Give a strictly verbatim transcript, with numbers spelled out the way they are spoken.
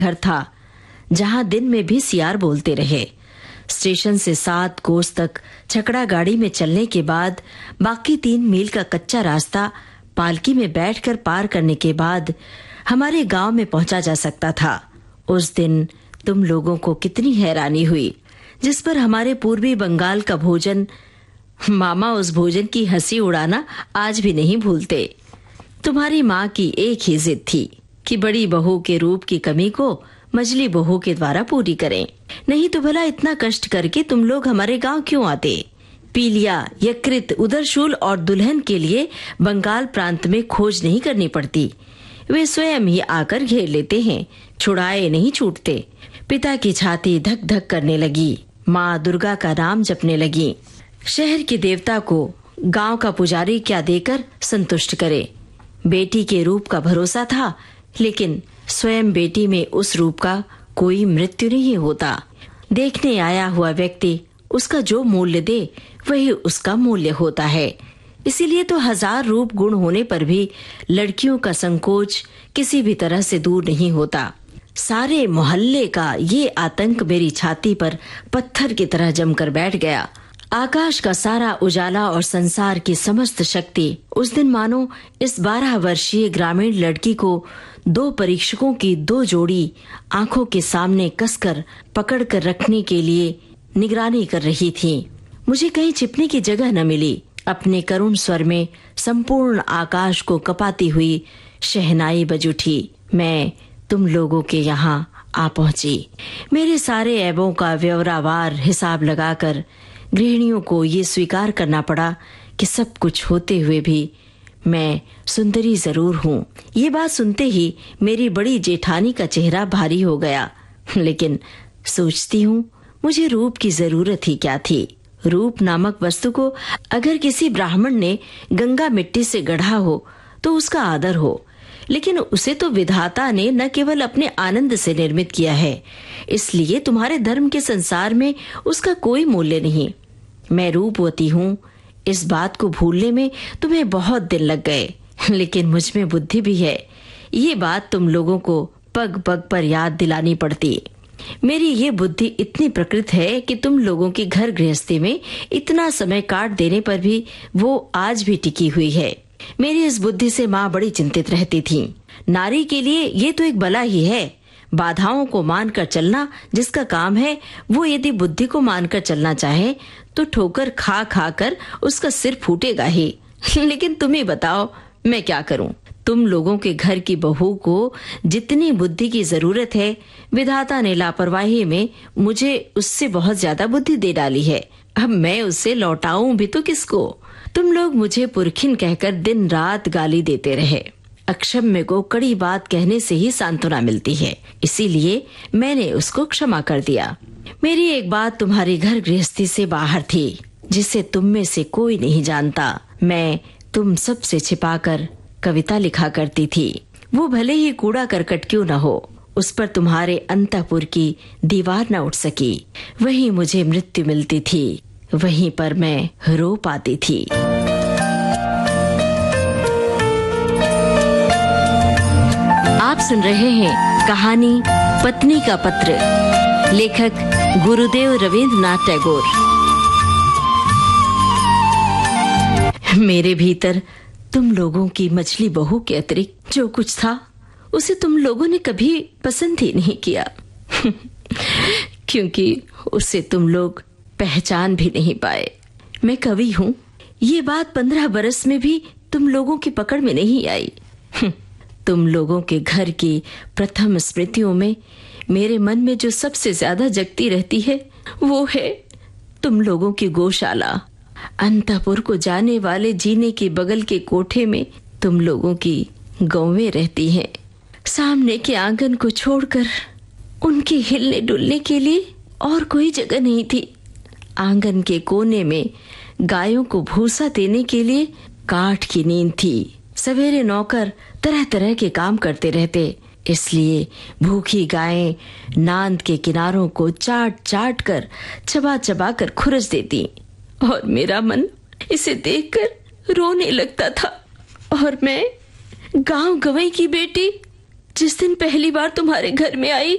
घर था जहां दिन में भी सियार बोलते रहे। स्टेशन से सात कोस तक छकड़ा गाड़ी में चलने के बाद बाकी तीन मील का कच्चा रास्ता पालकी में बैठकर पार करने के बाद हमारे गांव में पहुंचा जा सकता था। उस दिन तुम लोगों को कितनी हैरानी हुई, जिस पर हमारे पूर्वी बंगाल का भोजन, मामा उस भोजन की हंसी उड़ाना आज भी नहीं भूलते। तुम्हारी माँ की एक ही जिद थी कि बड़ी बहू के रूप की कमी को मझली बहू के द्वारा पूरी करें, नहीं तो भला इतना कष्ट करके तुम लोग हमारे गांव क्यों आते। पीलिया, यकृत, उदरशूल और दुल्हन के लिए बंगाल प्रांत में खोज नहीं करनी पड़ती, वे स्वयं ही आकर घेर लेते हैं, छुड़ाए नहीं छूटते। पिता की छाती धक धक करने लगी। माँ दुर्गा का नाम जपने लगी। शहर के देवता को गांव का पुजारी क्या देकर संतुष्ट करे। बेटी के रूप का भरोसा था, लेकिन स्वयं बेटी में उस रूप का कोई मृत्यु नहीं होता। देखने आया हुआ व्यक्ति उसका जो मूल्य दे वही उसका मूल्य होता है। इसीलिए तो हजार रूप गुण होने पर भी लड़कियों का संकोच किसी भी तरह से दूर नहीं होता। सारे मोहल्ले का ये आतंक मेरी छाती पर पत्थर की तरह जमकर बैठ गया। आकाश का सारा उजाला और संसार की समस्त शक्ति उस दिन मानो इस बारह वर्षीय ग्रामीण लड़की को दो परीक्षकों की दो जोड़ी आंखों के सामने कसकर पकड़ कर रखने के लिए निगरानी कर रही थी। मुझे कहीं छिपने की जगह न मिली। अपने करुण स्वर में संपूर्ण आकाश को कपाती हुई शहनाई बज उठी। मैं तुम लोगों के यहाँ आ पहुंची। मेरे सारे ऐबों का व्यवरावार हिसाब लगाकर गृहिणियों को ये स्वीकार करना पड़ा कि सब कुछ होते हुए भी मैं सुंदरी जरूर हूँ। ये बात सुनते ही मेरी बड़ी जेठानी का चेहरा भारी हो गया। लेकिन सोचती हूँ, मुझे रूप की जरूरत ही क्या थी। रूप नामक वस्तु को अगर किसी ब्राह्मण ने गंगा मिट्टी से गढ़ा हो तो उसका आदर हो, लेकिन उसे तो विधाता ने न केवल अपने आनंद से निर्मित किया है, इसलिए तुम्हारे धर्म के संसार में उसका कोई मूल्य नहीं। मैं रूपवती हूँ, इस बात को भूलने में तुम्हें बहुत दिन लग गए, लेकिन मुझ में बुद्धि भी है। ये बात तुम लोगों को पग पग पर याद दिलानी पड़ती। मेरी ये बुद्धि इतनी प्रकृत है कि तुम लोगों की घर गृहस्थी में इतना समय काट देने पर भी वो आज भी टिकी हुई है। मेरी इस बुद्धि से माँ बड़ी चिंतित रहती थी। नारी के लिए ये तो एक बला ही है। बाधाओं को मानकर चलना जिसका काम है, वो यदि बुद्धि को मानकर चलना चाहे तो ठोकर खा खा कर उसका सिर फूटेगा ही। लेकिन तुम ही बताओ, मैं क्या करूं? तुम लोगों के घर की बहू को जितनी बुद्धि की जरूरत है, विधाता ने लापरवाही में मुझे उससे बहुत ज्यादा बुद्धि दे डाली है। अब मैं उससे लौटाऊं भी तो किसको? तुम लोग मुझे पुरखिन कहकर दिन रात गाली देते रहे। अक्षम्य को कड़ी बात कहने से ही सांत्वना मिलती है, इसीलिए मैंने उसको क्षमा कर दिया। मेरी एक बात तुम्हारी घर गृहस्थी से बाहर थी, जिसे तुम में से कोई नहीं जानता। मैं तुम सब से छिपाकर कविता लिखा करती थी। वो भले ही कूड़ा करकट क्यों न हो, उस पर तुम्हारे अंतःपुर की दीवार न उठ सकी। वहीं मुझे मृत्यु मिलती थी, वहीं पर मैं रो पाती थी। आप सुन रहे हैं कहानी पत्नी का पत्र, लेखक गुरुदेव रवींद्रनाथ टैगोर। मेरे भीतर तुम लोगों की मछली बहू के अतिरिक्त जो कुछ था, उसे तुम लोगों ने कभी पसंद ही नहीं किया। क्योंकि उसे तुम लोग पहचान भी नहीं पाए। मैं कवि हूँ, ये बात पंद्रह बरस में भी तुम लोगों की पकड़ में नहीं आई। तुम लोगों के घर की प्रथम स्मृतियों में मेरे मन में जो सबसे ज्यादा जगती रहती है, वो है तुम लोगों की गौशाला। अंतःपुर को जाने वाले जीने के बगल के कोठे में तुम लोगों की गौवें रहती हैं। सामने के आंगन को छोड़कर उनके हिलने डुलने के लिए और कोई जगह नहीं थी। आंगन के कोने में गायों को भूसा देने के लिए काठ की नींद थी। सवेरे नौकर तरह तरह के काम करते रहते, इसलिए भूखी गायें नांद के किनारों को चाट चाट कर चबा चबा कर खुरच देती और मेरा मन इसे देखकर रोने लगता था। और मैं गांव गवई की बेटी जिस दिन पहली बार तुम्हारे घर में आई,